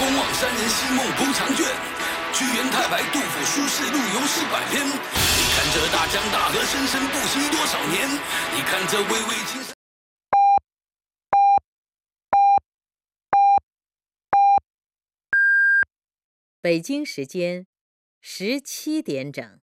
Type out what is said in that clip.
风望山人西梦不长卷。屈原、太白、杜甫、苏轼陆游诗百篇。你看这大江大河，生生不息多少年？你看这巍巍青山。 北京时间17点整。